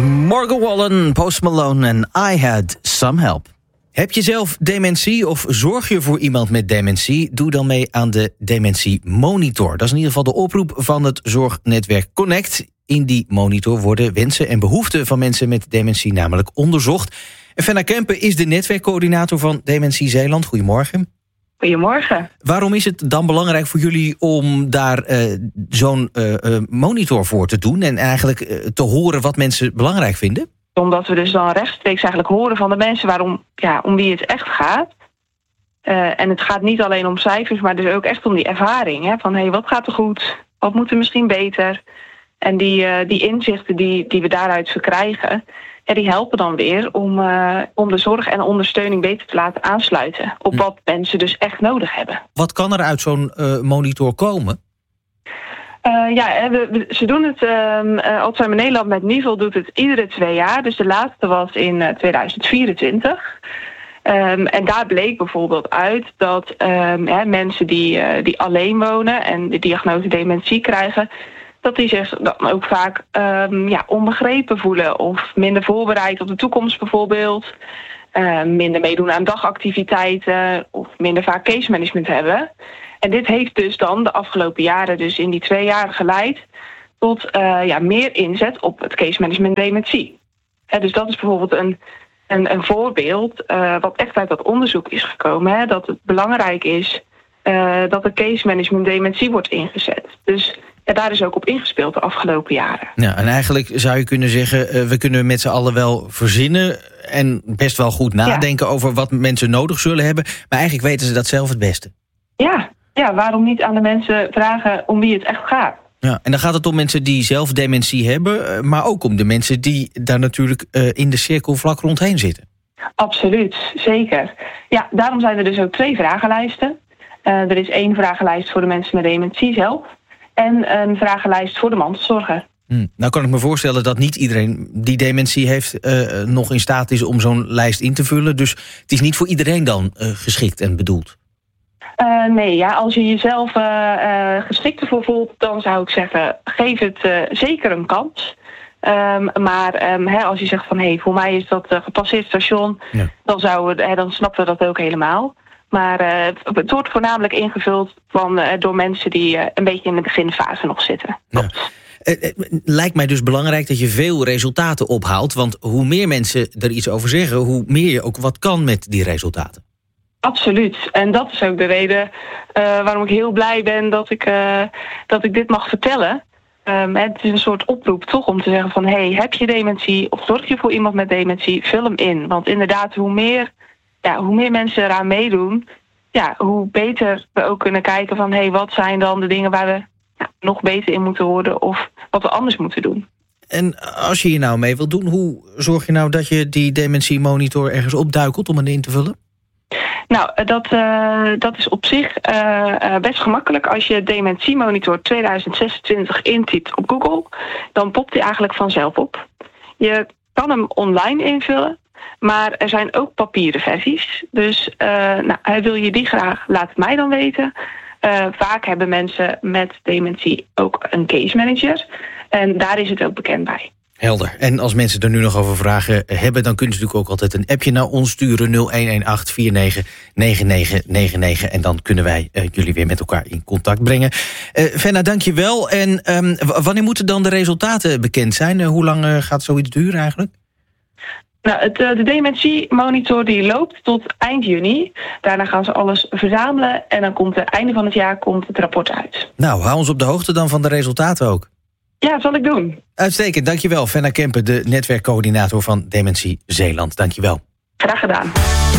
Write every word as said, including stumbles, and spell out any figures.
Morgan Wallen, Post Malone en I Had Some Help. Heb je zelf dementie of zorg je voor iemand met dementie? Doe dan mee aan de Dementie Monitor. Dat is in ieder geval de oproep van het zorgnetwerk Connect. In die monitor worden wensen en behoeften van mensen met dementie namelijk onderzocht. En Fenna Kempen is de netwerkcoördinator van Dementie Zeeland. Goedemorgen. Goedemorgen. Waarom is het dan belangrijk voor jullie om daar uh, zo'n uh, uh, monitor voor te doen en eigenlijk uh, te horen wat mensen belangrijk vinden? Omdat we dus dan rechtstreeks eigenlijk horen van de mensen waarom, ja, om wie het echt gaat. Uh, en het gaat niet alleen om cijfers, maar dus ook echt om die ervaring. Hè? Van hé, hey, wat gaat er goed? Wat moet er misschien beter? En die, uh, die inzichten die, die we daaruit verkrijgen, ja, die helpen dan weer om, uh, om de zorg en ondersteuning beter te laten aansluiten op wat mensen dus echt nodig hebben. Wat kan er uit zo'n uh, monitor komen? Uh, ja, we, we, ze doen het, um, uh, Alzheimer Nederland met Nivel doet het iedere twee jaar. Dus de laatste was in uh, tweeduizend vierentwintig. Um, en daar bleek bijvoorbeeld uit dat um, hè, mensen die, uh, die alleen wonen en de diagnose dementie krijgen, dat die zich dan ook vaak um, ja, onbegrepen voelen of minder voorbereid op de toekomst bijvoorbeeld. Uh, minder meedoen aan dagactiviteiten of minder vaak case management hebben. En dit heeft dus dan de afgelopen jaren, dus in die twee jaar geleid tot uh, ja, meer inzet op het case management dementie. Hè, dus dat is bijvoorbeeld een, een, een voorbeeld uh, wat echt uit dat onderzoek is gekomen. Hè, dat het belangrijk is uh, dat de case management dementie wordt ingezet. Dus ja, daar is ook op ingespeeld de afgelopen jaren. Ja, en eigenlijk zou je kunnen zeggen, uh, we kunnen met z'n allen wel verzinnen en best wel goed nadenken ja. over wat mensen nodig zullen hebben. Maar eigenlijk weten ze dat zelf het beste. Ja, ja, waarom niet aan de mensen vragen om wie het echt gaat? Ja, en dan gaat het om mensen die zelf dementie hebben, maar ook om de mensen die daar natuurlijk uh, in de cirkel vlak rondheen zitten. Absoluut, zeker. Ja, daarom zijn er dus ook twee vragenlijsten. Uh, er is één vragenlijst voor de mensen met dementie zelf en een vragenlijst voor de mantelzorger. Hmm. Nou kan ik me voorstellen dat niet iedereen die dementie heeft uh, nog in staat is om zo'n lijst in te vullen. Dus het is niet voor iedereen dan uh, geschikt en bedoeld. Uh, nee, ja, als je jezelf uh, uh, geschikt ervoor voelt, dan zou ik zeggen, geef het uh, zeker een kans. Um, maar um, hè, als je zegt van, hé, hey, voor mij is dat uh, gepasseerd station, ja. dan, zou we, hè, dan snappen we dat ook helemaal. Maar uh, het wordt voornamelijk ingevuld van, uh, door mensen die uh, een beetje in de beginfase nog zitten. Ja. Het lijkt mij dus belangrijk dat je veel resultaten ophaalt, want hoe meer mensen er iets over zeggen, hoe meer je ook wat kan met die resultaten. Absoluut. En dat is ook de reden uh, waarom ik heel blij ben dat ik, uh, dat ik dit mag vertellen. Um, het is een soort oproep toch om te zeggen van, hey, heb je dementie of zorg je voor iemand met dementie, vul hem in. Want inderdaad, hoe meer, ja, hoe meer mensen eraan meedoen, ja, hoe beter we ook kunnen kijken van, hey, wat zijn dan de dingen waar we ja, nog beter in moeten worden of wat we anders moeten doen. En als je hier nou mee wilt doen, hoe zorg je nou dat je die dementiemonitor ergens opduikelt om hem in te vullen? Nou, dat, uh, dat is op zich uh, uh, best gemakkelijk. Als je Dementie Monitor tweeduizend zesentwintig intypt op Google, dan popt hij eigenlijk vanzelf op. Je kan hem online invullen, maar er zijn ook papieren versies. Dus uh, nou, wil je die graag, laat het mij dan weten. Uh, vaak hebben mensen met dementie ook een case manager. En daar is het ook bekend bij. Helder. En als mensen er nu nog over vragen hebben, dan kunnen ze natuurlijk ook altijd een appje naar ons sturen, nul een een acht vier negen negen negen negen negen. En dan kunnen wij uh, jullie weer met elkaar in contact brengen. Uh, Fenna, dank je wel. En um, w- wanneer moeten dan de resultaten bekend zijn? Uh, hoe lang uh, gaat zoiets duren eigenlijk? Nou, het, de Dementie-monitor die loopt tot eind juni. Daarna gaan ze alles verzamelen en dan komt het einde van het jaar komt het rapport uit. Nou, hou ons op de hoogte dan van de resultaten ook. Ja, dat zal ik doen. Uitstekend, dankjewel. Fenna Kempen, de netwerkcoördinator van Dementie Zeeland. Dankjewel. Graag gedaan.